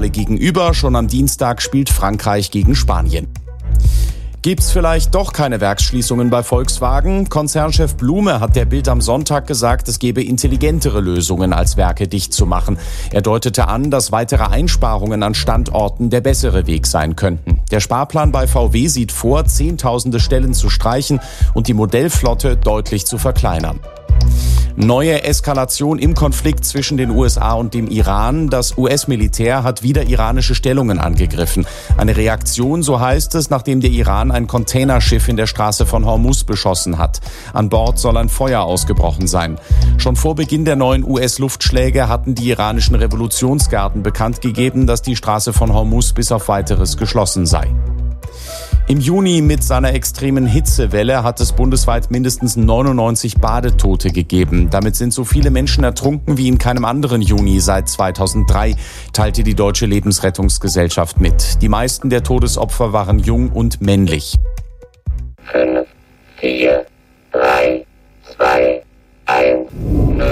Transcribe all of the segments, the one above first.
Finale gegenüber. Schon am Dienstag spielt Frankreich gegen Spanien. Gibt's vielleicht doch keine Werksschließungen bei Volkswagen? Konzernchef Blume hat der Bild am Sonntag gesagt, es gebe intelligentere Lösungen, als Werke dicht zu machen. Er deutete an, dass weitere Einsparungen an Standorten der bessere Weg sein könnten. Der Sparplan bei VW sieht vor, Zehntausende Stellen zu streichen und die Modellflotte deutlich zu verkleinern. Neue Eskalation im Konflikt zwischen den USA und dem Iran. Das US-Militär hat wieder iranische Stellungen angegriffen. Eine Reaktion, so heißt es, nachdem der Iran ein Containerschiff in der Straße von Hormuz beschossen hat. An Bord soll ein Feuer ausgebrochen sein. Schon vor Beginn der neuen US-Luftschläge hatten die iranischen Revolutionsgarden bekannt gegeben, dass die Straße von Hormuz bis auf Weiteres geschlossen sei. Im Juni mit seiner extremen Hitzewelle hat es bundesweit mindestens 99 Badetote gegeben. Damit sind so viele Menschen ertrunken wie in keinem anderen Juni seit 2003, teilte die Deutsche Lebensrettungsgesellschaft mit. Die meisten der Todesopfer waren jung und männlich. 5, 4, 3, 2, 1, 0.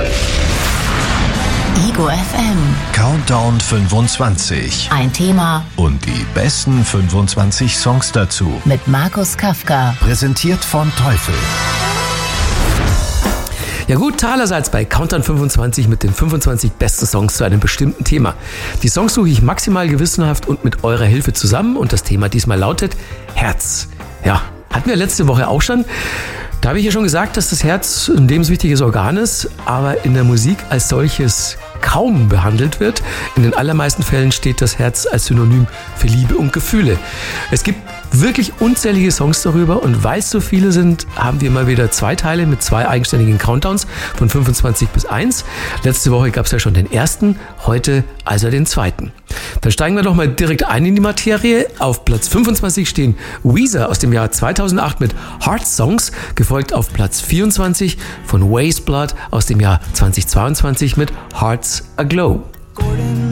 Ego FM. Countdown 25. Ein Thema Und die besten 25 Songs dazu. mit Markus Kafka. Präsentiert von Teufel. Ja gut, allerseits bei Countdown 25 mit den 25 besten Songs zu einem bestimmten Thema. Die Songs suche ich maximal gewissenhaft und mit eurer Hilfe zusammen und das Thema diesmal lautet Herz. Ja, hatten wir letzte Woche auch schon. Da habe ich ja schon gesagt, dass das Herz ein lebenswichtiges Organ ist, aber in der Musik als solches kaum behandelt wird. In den allermeisten Fällen steht das Herz als Synonym für Liebe und Gefühle. Es gibt wirklich unzählige Songs darüber und weil es so viele sind, haben wir mal wieder 2 Teile mit 2 eigenständigen Countdowns von 25 bis 1. Letzte Woche gab es ja schon den ersten, heute also den zweiten. Dann steigen wir doch mal direkt ein in die Materie. Auf Platz 25 stehen Weezer aus dem Jahr 2008 mit Heart Songs, gefolgt auf Platz 24 von Waste Blood aus dem Jahr 2022 mit Hearts Aglow.